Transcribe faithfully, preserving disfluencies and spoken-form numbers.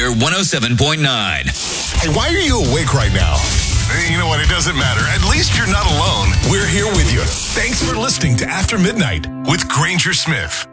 Weather one oh seven point nine. Hey, why are you awake right now? You know what? It doesn't matter. At least you're not alone. We're here with you. Thanks for listening to After Midnight with Granger Smith.